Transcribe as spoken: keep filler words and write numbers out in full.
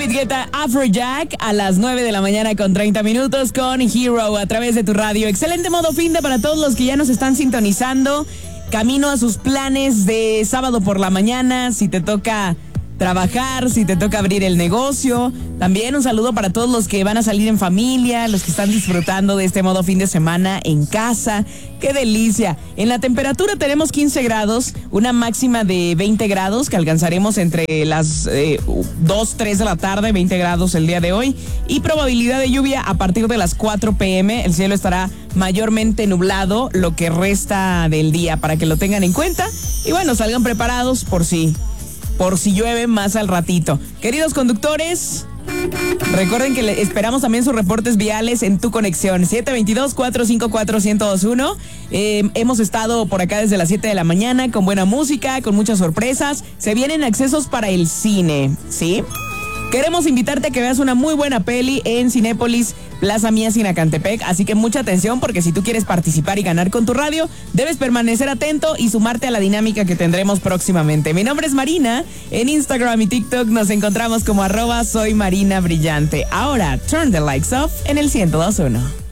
David Guetta, Afrojack, a las nueve de la mañana con treinta minutos con Hero a través de tu radio. Excelente modo fin de para todos los que ya nos están sintonizando. Camino a sus planes de sábado por la mañana, si te toca trabajar, si te toca abrir el negocio. También un saludo para todos los que van a salir en familia, los que están disfrutando de este modo fin de semana en casa. ¡Qué delicia! En la temperatura tenemos quince grados, una máxima de veinte grados que alcanzaremos entre las eh, dos, tres de la tarde, veinte grados el día de hoy. Y probabilidad de lluvia a partir de las cuatro pm. El cielo estará mayormente nublado lo que resta del día para que lo tengan en cuenta. Y bueno, salgan preparados por si... por si llueve más al ratito. Queridos conductores, recuerden que le esperamos también sus reportes viales en Tu Conexión, siete dos dos, cuatro cinco cuatro, uno cero dos uno. Eh, hemos estado por acá desde las siete de la mañana con buena música, con muchas sorpresas. Se vienen accesos para el cine, ¿sí? Queremos invitarte a que veas una muy buena peli en Cinépolis Plaza Mía Sinacantepec, así que mucha atención porque si tú quieres participar y ganar con tu radio, debes permanecer atento y sumarte a la dinámica que tendremos próximamente. Mi nombre es Marina, en Instagram y TikTok nos encontramos como arroba soy Marina Brillante. Ahora, turn the lights off en el ciento dos punto uno.